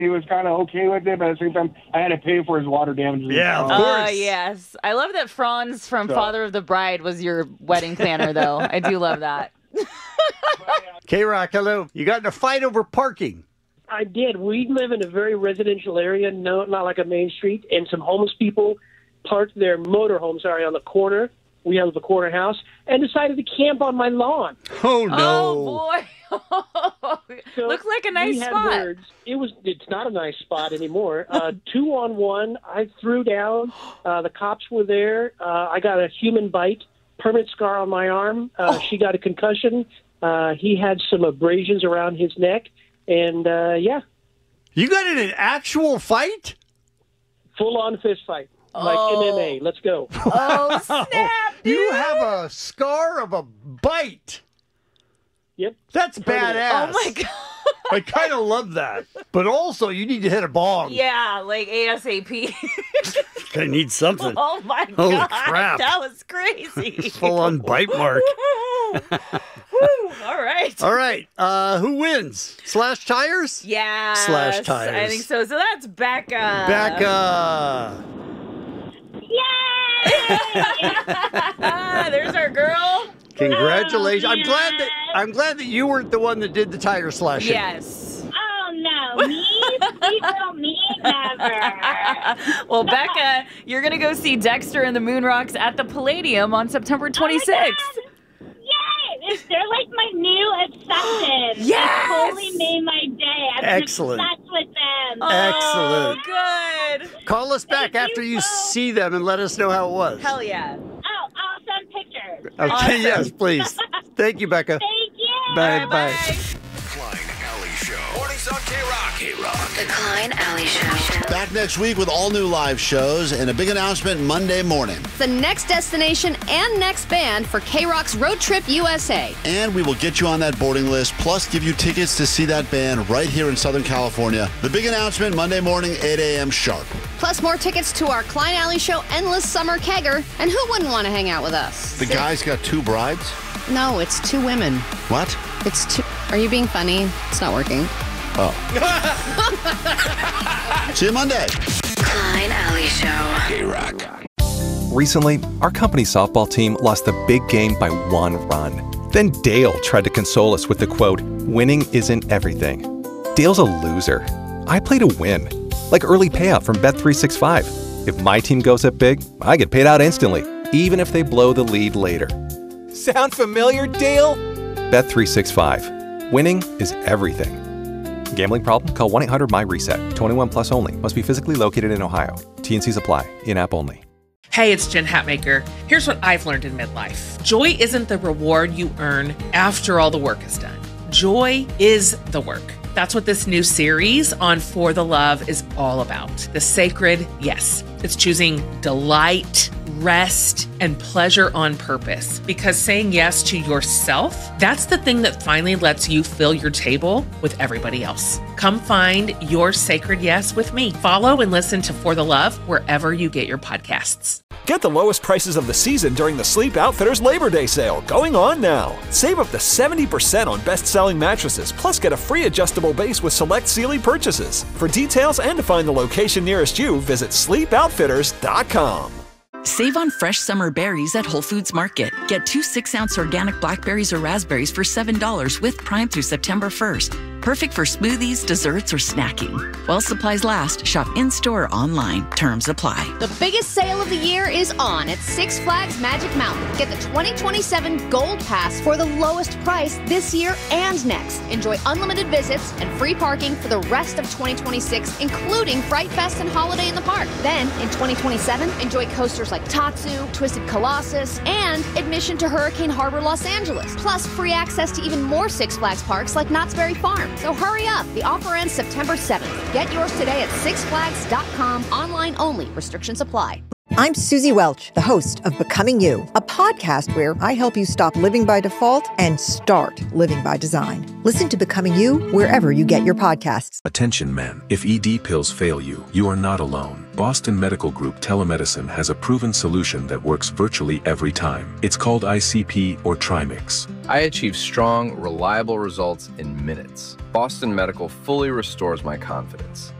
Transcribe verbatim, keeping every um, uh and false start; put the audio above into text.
he was kind of okay with it, but at the same time, I had to pay for his water damages. Yeah, of Uh, course. Oh, yes. I love that Franz from So- Father of the Bride was your wedding planner, though. I do love that. K-Rock, hello. You got in a fight over parking. I did. We live in a very residential area, no, not like a main street, and some homeless people parked their motorhome, sorry, on the corner. We have the corner house, and decided to camp on my lawn. Oh, no. Oh, boy. So Looks like a nice we had spot. Words. It was. It's not a nice spot anymore. Uh, two on one. I threw down. Uh, the cops were there. Uh, I got a human bite, permanent scar on my arm. Uh, Oh. She got a concussion. Uh, he had some abrasions around his neck, and uh, yeah, You got in an actual fight? full on fist fight, like Oh. M M A. Let's go. Oh, snap, dude. You have a scar of a bite. Yep. That's badass. Oh, my God. I kind of love that. But also, you need to hit a bong. Yeah, like ASAP. I need something. Oh, my Holy God. crap. That was crazy. Full-on bite mark. Woo. All right. All right. Uh, who wins? Slash Tires? Yeah. Slash tires. I think so. So that's Becca. Becca. There's our girl. Congratulations. I'm yes. glad that I'm glad that you weren't the one that did the tire slashing. Yes. Oh, no. Me? People, me? Never. Well, Becca, you're going to go see Dexter and the Moonrocks at the Palladium on September twenty-sixth. Yay! It's- They're like my new obsession. Yes! It totally made my day. I'm Excellent. obsessed with them. Excellent. Oh, good. Call us back Thank after you you both. see them and let us know how it was. Hell yeah. Oh, I'll send pictures. Okay, Awesome. yes, please. Thank you, Becca. Thank you. Bye bye. Klein Alley Show. Mornings on K-Rock. K-Rock. The Klein Alley Show. Back next week with all new live shows and a big announcement Monday morning. The next destination and next band for K-Rock's Road Trip U S A. And we will get you on that boarding list, plus give you tickets to see that band right here in Southern California. The big announcement Monday morning, eight a.m. sharp. Plus more tickets to our Klein Alley Show Endless Summer Kegger. And who wouldn't want to hang out with us? The guy's got two brides? No, it's two women. What? It's two. Are you being funny? It's not working. Oh. See you Monday. Klein Alley Show. K-Rock. Recently, our company's softball team lost the big game by one run. Then Dale tried to console us with the quote, "Winning isn't everything." Dale's a loser. I play to win. Like early payout from Bet three sixty-five. If my team goes up big, I get paid out instantly, even if they blow the lead later. Sound familiar, Dale? Bet three sixty-five. Winning is everything. Gambling problem? Call one eight hundred my reset. twenty-one plus only. Must be physically located in Ohio. T N Cs apply. In-app only. Hey, it's Jen Hatmaker. Here's what I've learned in midlife. Joy isn't the reward you earn after all the work is done. Joy is the work. That's what this new series on For the Love is all about. The sacred yes. It's choosing delight, rest, and pleasure on purpose. Because saying yes to yourself, that's the thing that finally lets you fill your table with everybody else. Come find your sacred yes with me. Follow and listen to For the Love wherever you get your podcasts. Get the lowest prices of the season during the Sleep Outfitters Labor Day sale going on now. Save up to seventy percent on best-selling mattresses, plus get a free adjustable base with select Sealy purchases. For details and to find the location nearest you, visit sleep outfitters dot com. Save on fresh summer berries at Whole Foods Market. Get two six-ounce organic blackberries or raspberries for seven dollars with Prime through September first. Perfect for smoothies, desserts, or snacking. While supplies last, shop in-store or online. Terms apply. The biggest sale of the year is on at Six Flags Magic Mountain. Get the twenty twenty-seven Gold Pass for the lowest price this year and next. Enjoy unlimited visits and free parking for the rest of twenty twenty-six, including Fright Fest and Holiday in the Park. Then, in twenty twenty-seven, enjoy coasters like Tatsu, Twisted Colossus, and admission to Hurricane Harbor, Los Angeles. Plus, free access to even more Six Flags parks like Knott's Berry Farm. So hurry up. The offer ends September seventh. Get yours today at six flags dot com. Online only. Restrictions apply. I'm Susie Welch, the host of Becoming You, a podcast where I help you stop living by default and start living by design. Listen to Becoming You wherever you get your podcasts. Attention men, if E D pills fail you, you are not alone. Boston Medical Group Telemedicine has a proven solution that works virtually every time. It's called I C P or Trimix. I achieve strong, reliable results in minutes. Boston Medical fully restores my confidence.